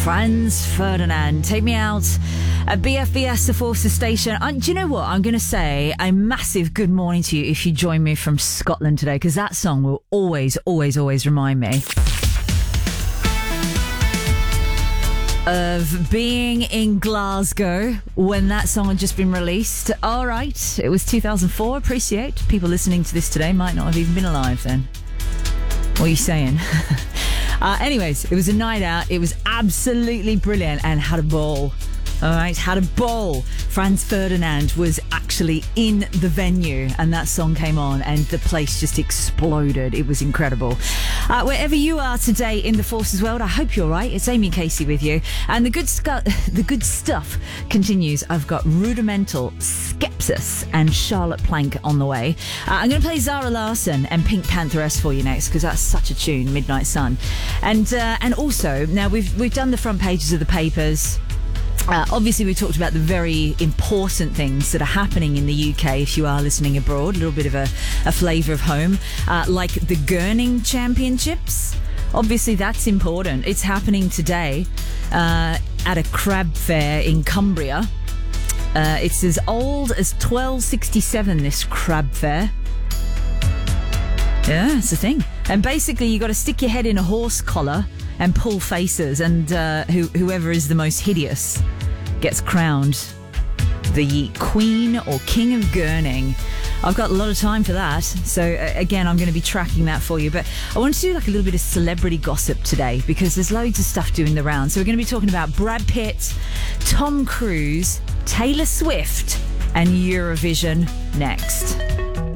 Franz Ferdinand, Take Me Out at BFBS, the Forces Station. Do you know what? I'm going to say a massive good morning to you if you join me from Scotland today, because that song will always remind me of being in Glasgow when that song had just been released. All right, it was 2004. Appreciate people listening to this today might not have even been alive then. What are you saying? Anyways, it was a night out. It was absolutely brilliant and had a ball. All right, had a ball. Franz Ferdinand was actually in the venue and that song came on and the place just exploded. It was incredible. Wherever you are today in the Forces world, I hope you're right. It's Amy Casey with you. And the good stuff continues. I've got Rudimental, Skepsis and Charlotte Plank on the way. I'm going to play Zara Larsson and Pink Pantheress for you next because that's such a tune, Midnight Sun. And also, now we've done the front pages of the papers. Obviously, we talked about the very important things that are happening in the UK if you are listening abroad, a little bit of a flavour of home, like the Gurning Championships. Obviously, that's important. It's happening today at a crab fair in Cumbria. It's as old as 1267, this crab fair. Yeah, it's a thing. And basically, you got to stick your head in a horse collar and pull faces, and whoever is the most hideous gets crowned the Queen or King of Gurning. I've got a lot of time for that, so again, I'm going to be tracking that for you. But I want to do like a little bit of celebrity gossip today because there's loads of stuff doing the round. So we're going to be talking about Brad Pitt, Tom Cruise, Taylor Swift, and Eurovision next.